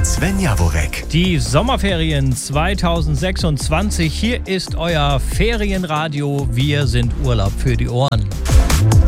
mit Sven Jaworek. Die Sommerferien 2026. Hier ist euer Ferienradio. Wir sind Urlaub für die Ohren.